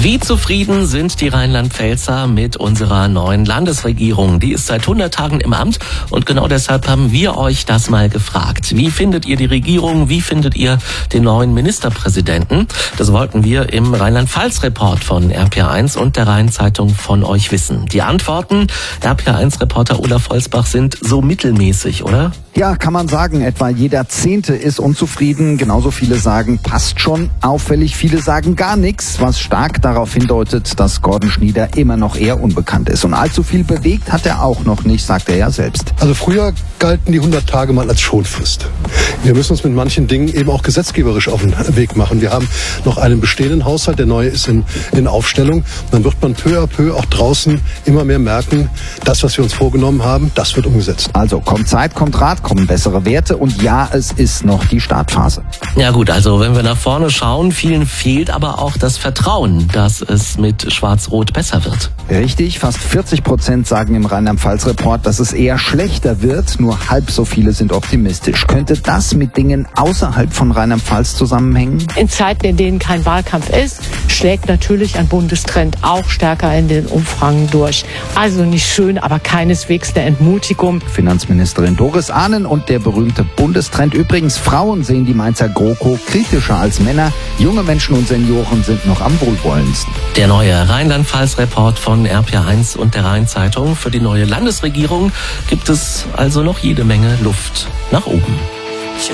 Wie zufrieden sind die Rheinland-Pfälzer mit unserer neuen Landesregierung? Die ist seit 100 Tagen im Amt und genau deshalb haben wir euch das mal gefragt. Wie findet ihr die Regierung? Wie findet ihr den neuen Ministerpräsidenten? Das wollten wir im Rheinland-Pfalz-Report von RPR1 und der Rhein-Zeitung von euch wissen. Die Antworten, RPR1-Reporter Olaf Holzbach, sind so mittelmäßig, oder? Ja, kann man sagen, etwa jeder 10. ist unzufrieden. Genauso viele sagen, passt schon. Auffällig viele sagen gar nichts, was stark darauf hindeutet, dass Gordon Schnieder immer noch eher unbekannt ist. Und allzu viel bewegt hat er auch noch nicht, sagt er ja selbst. Also früher galten die 100 Tage mal als Schonfrist. Wir müssen uns mit manchen Dingen eben auch gesetzgeberisch auf den Weg machen. Wir haben noch einen bestehenden Haushalt, der neue ist in Aufstellung. Dann wird man peu à peu auch draußen immer mehr merken, das, was wir uns vorgenommen haben, das wird umgesetzt. Also kommt Zeit, kommt Rat, kommen bessere Werte und ja, es ist noch die Startphase. Ja gut, also wenn wir nach vorne schauen, vielen fehlt aber auch das Vertrauen, dass es mit Schwarz-Rot besser wird. Richtig, fast 40% sagen im Rheinland-Pfalz-Report, dass es eher schlechter wird. Nur halb so viele sind optimistisch. Könnte das mit Dingen außerhalb von Rheinland-Pfalz zusammenhängen? In Zeiten, in denen kein Wahlkampf ist, schlägt natürlich ein Bundestrend auch stärker in den Umfragen durch. Also nicht schön, aber keineswegs eine Entmutigung. Finanzministerin Doris Ahnen und der berühmte Bundestrend. Übrigens, Frauen sehen die Mainzer GroKo kritischer als Männer. Junge Menschen und Senioren sind noch am wohlwollendsten. Der neue Rheinland-Pfalz-Report von RPR1 und der Rhein-Zeitung. Für die neue Landesregierung gibt es also noch jede Menge Luft nach oben.